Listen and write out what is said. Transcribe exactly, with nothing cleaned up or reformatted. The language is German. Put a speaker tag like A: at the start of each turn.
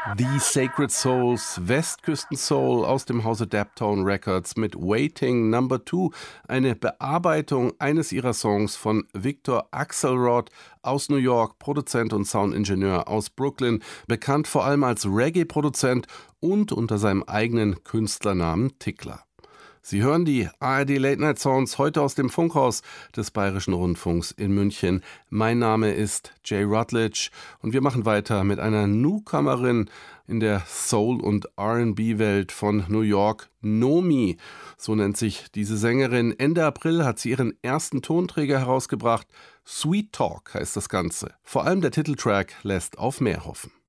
A: The Sacred Souls, Westküsten-Soul aus dem Hause Daptone Records mit Waiting Number Two, eine Bearbeitung eines ihrer Songs von Victor Axelrod aus New York, Produzent und Soundingenieur aus Brooklyn, bekannt vor allem als Reggae-Produzent und unter seinem eigenen Künstlernamen Tickler. Sie hören die A R D Late Night Sounds heute aus dem Funkhaus des Bayerischen Rundfunks in München. Mein Name ist Jay Rutledge und wir machen weiter mit einer Newcomerin in der Soul- und R and B-Welt von New York, Nomi. So nennt sich diese Sängerin. Ende April hat sie ihren ersten Tonträger herausgebracht. Sweet Talk heißt das Ganze. Vor allem der Titeltrack lässt auf mehr hoffen.